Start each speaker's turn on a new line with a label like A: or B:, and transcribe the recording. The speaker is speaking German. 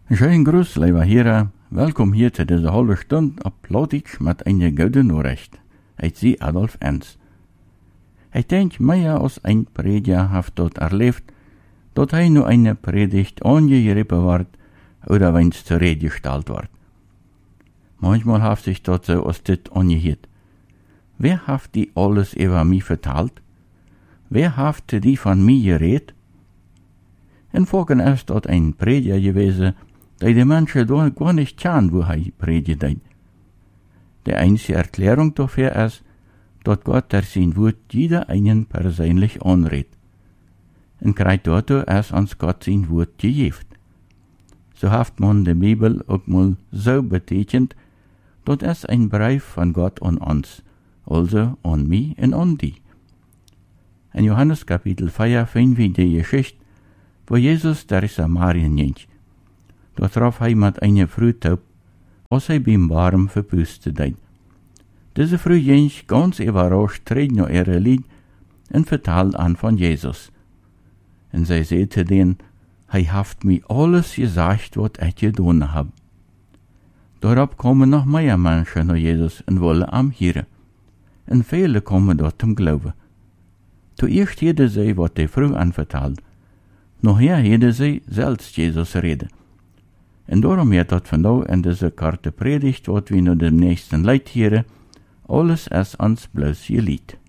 A: Schönen Gruß, lieber Hierer. Welkom hier zu dieser halben Stunde op Plattdeutsch mit einer guten Nachricht. Ich sie Adolf Enz. Ich denke, mehr als ein Prediger hat dort erlebt, dass er nur eine Predigt angegriffen wird oder wenn es zur Rede gestellt wird. Manchmal hat sich dort so als das angehört. Wer hat die alles über mich vertalt? Wer hat die von mir geredet? In Folgen ist dort ein Prediger gewesen, der die Menschen doch gar nicht kennen, wo er predigt. Die einzige Erklärung dafür ist, dass Gott der sein Wort jeder einen persönlich anredet. Und gerade dazu ist uns Gott sein Wort gegeben. So hat man die Bibel auch mal so betitelt, dass es ein Brief von Gott an uns, also an mich und an die. In Johannes Kapitel 4 finden wir die Geschichte, wo Jesus der Samarien ging. Dort traf er mit einer Frau taub, als er beim Baum verpustet hat. Diese Frau ging ganz überrascht, trat nach ihre Lied und vertalt an von Jesus. Und sie sagte denen, er hat mir alles gesagt, was ich getan habe. Darauf kommen noch mehr Menschen nach Jesus und wollen am hören. Und viele kommen dort zum Glauben. Zuerst hörte sie, was die Frau anvertalt. Nachher hörte sie selbst Jesus reden. Und darum wird dort von da in dieser Karte Predigt, was wir nur dem nächsten Leid hören, alles ist uns bloß Lied.